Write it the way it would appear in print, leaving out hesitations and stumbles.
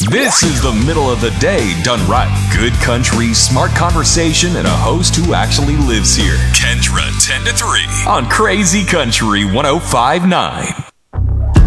This is the middle of the day done right. Good country, smart conversation, and a host who actually lives here. Kendra 10 to 3 on Crazy Country 105.9.